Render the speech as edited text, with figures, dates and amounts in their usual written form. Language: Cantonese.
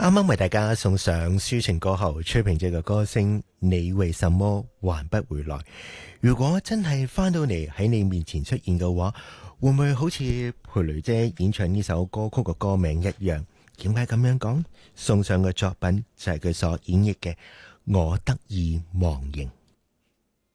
啱啱為大家送上抒情歌后崔萍姐嘅歌聲，你為什麼還不回來？如果真係翻到嚟喺你面前出現嘅話，會唔會好似裴雷姐演唱呢首歌曲嘅歌名一樣？點解咁樣講？送上嘅作品就係佢所演繹嘅《我得意忘形》。